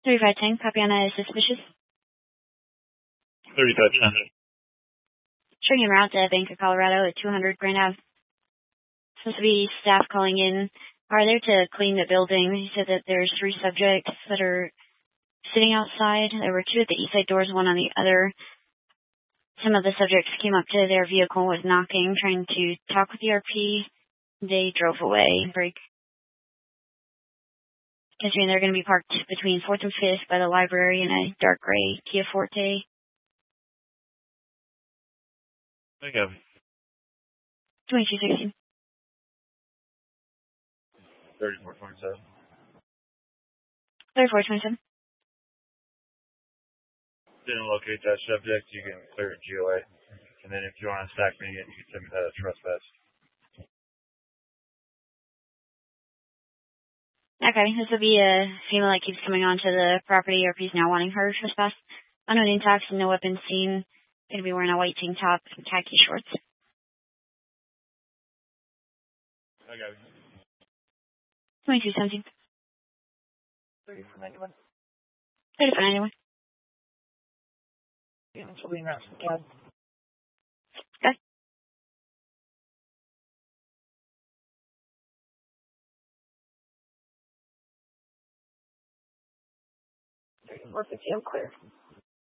3510, Papiana is suspicious. 3510. Showing him route to Bank of Colorado at 200 Grand Ave. Supposed to be staff calling in. Are there to clean the building. He said that there's 3 subjects that are sitting outside. There were 2 at the east side doors, 1 on the other. Some of the subjects came up to their vehicle, was knocking, trying to talk with the RP. They drove away. Considering they're going to be parked between 4th and 5th by the library in a dark gray Kia Forte. Thank you. 2216. 3427. 3427. Didn't locate that subject, you can clear it GOA. And then if you want to stack me, you can send me that trespass. Okay, this will be a female that keeps coming onto the property. RP's now wanting her trespass. Unknown intox and no weapon seen. Going to be wearing a white tank top and khaki shorts. Okay. 2217. 3491. 3491. Yeah, it's William Rouse, cab. Okay. Perfect, I'm clear.